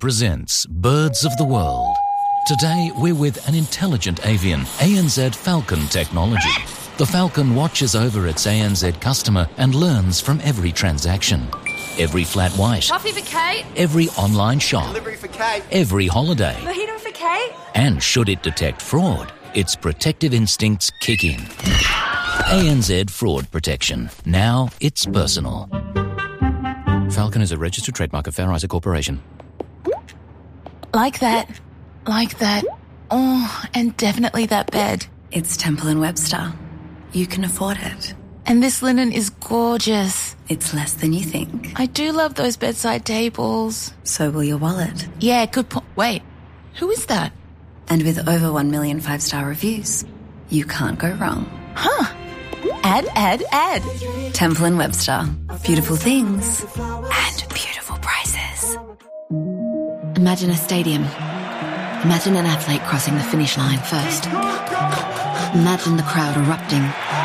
presents Birds of the World. Today we're with an intelligent avian, ANZ Falcon Technology. The Falcon watches over its ANZ customer and learns from every transaction. Every flat white. Coffee for Kate. Every online shop. Delivery for Kate. Every holiday. Mojito for Kate. And should it detect fraud, its protective instincts kick in. ANZ Fraud Protection. Now it's personal. Falcon is a registered trademark of Fair Isaac Corporation. Like that. Oh, and definitely that bed. It's Temple & Webster. You can afford it. And this linen is gorgeous. It's less than you think. I do love those bedside tables. So will your wallet. Yeah, good point. Wait, who is that? And with over 1 million 5-star reviews, you can't go wrong. Huh. Add. Temple & Webster. Beautiful things and beautiful prices. Imagine a stadium. Imagine an athlete crossing the finish line first. Imagine the crowd erupting.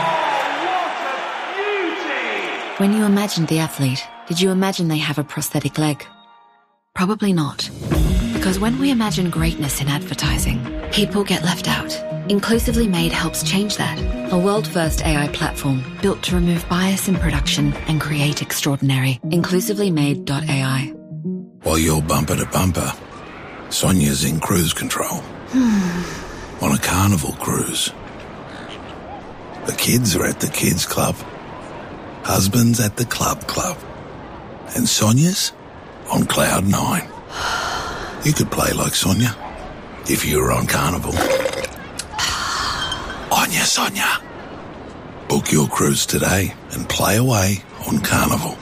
When you imagined the athlete, did you imagine they have a prosthetic leg? Probably not. Because when we imagine greatness in advertising, people get left out. Inclusively Made helps change that. A world-first AI platform built to remove bias in production and create extraordinary. InclusivelyMade.ai. While you're bumper to bumper, Sonia's in cruise control. On a carnival cruise. The kids are at the kids club. Husband's at the club. And Sonia's on cloud 9. You could play like Sonia if you were on Carnival. Anya, Sonia. Book your cruise today and play away on Carnival.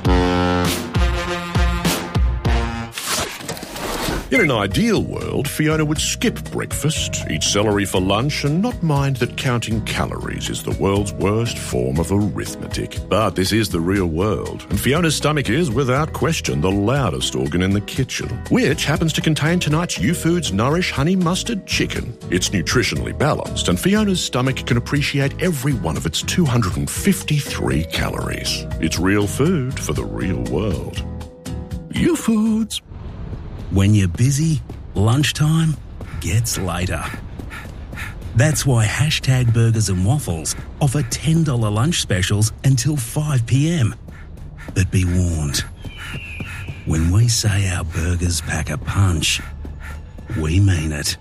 In an ideal world, Fiona would skip breakfast, eat celery for lunch, and not mind that counting calories is the world's worst form of arithmetic. But this is the real world, and Fiona's stomach is, without question, the loudest organ in the kitchen, which happens to contain tonight's YouFoods Nourish Honey Mustard Chicken. It's nutritionally balanced, and Fiona's stomach can appreciate every one of its 253 calories. It's real food for the real world. YouFoods. When you're busy, lunchtime gets later. That's why Hashtag Burgers and Waffles offer $10 lunch specials until 5 p.m. But be warned, when we say our burgers pack a punch, we mean it.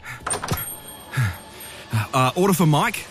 Order for Mike?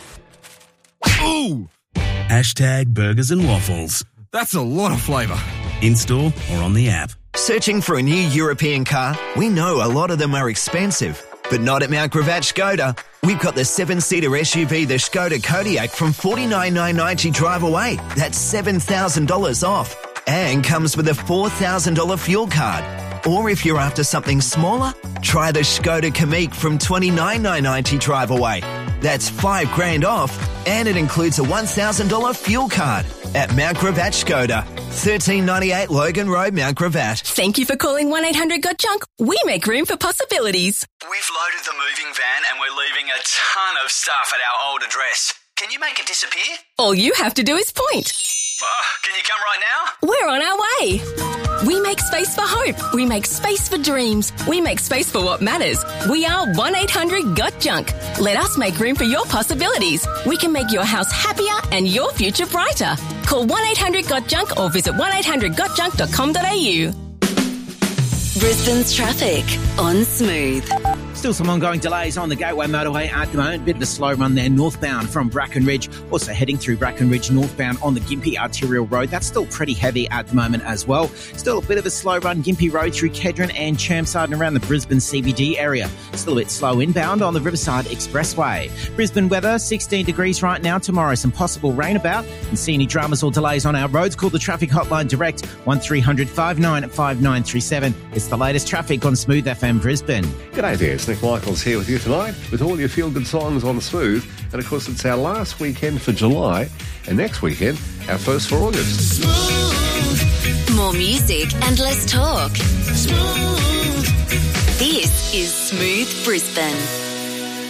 Ooh! Hashtag Burgers and Waffles. That's a lot of flavour. In-store or on the app. Searching for a new European car? We know a lot of them are expensive, but not at Mount Gravatt Skoda. We've got the 7-seater SUV, the Skoda Kodiaq, from $49,990 drive away. That's $7,000 off. And comes with a $4,000 fuel card. Or if you're after something smaller, try the Skoda Kamiq from $29,990 drive away. That's $5,000 off, and it includes a $1,000 fuel card at Mount Gravatt Skoda, 1398 Logan Road, Mount Gravatt. Thank you for calling 1-800-GOT-JUNK. We make room for possibilities. We've loaded the moving van and we're leaving a ton of stuff at our old address. Can you make it disappear? All you have to do is point. Can you come right now? We're on our way. We make space for hope. We make space for dreams. We make space for what matters. We are 1-800-GOT-JUNK. Let us make room for your possibilities. We can make your house happier and your future brighter. Call 1-800-GOT-JUNK or visit 1-800-GOT-JUNK.com.au. Brisbane's traffic on Smooth. Still some ongoing delays on the Gateway Motorway at the moment. Bit of a slow run there northbound from Brackenridge. Also heading through Brackenridge northbound on the Gympie Arterial Road. That's still pretty heavy at the moment as well. Still a bit of a slow run Gympie Road through Kedron and Chermside and around the Brisbane CBD area. Still a bit slow inbound on the Riverside Expressway. Brisbane weather, 16 degrees right now. Tomorrow some possible rain about. And see any dramas or delays on our roads, call the traffic hotline direct 1300 59 5937. It's the latest traffic on Smooth FM Brisbane. G'day there, it's Nick Michaels here with you tonight with all your feel-good songs on Smooth. And of course, it's our last weekend for July, and next weekend, our first for August. Smooth. More music and less talk. Smooth. This is Smooth Brisbane.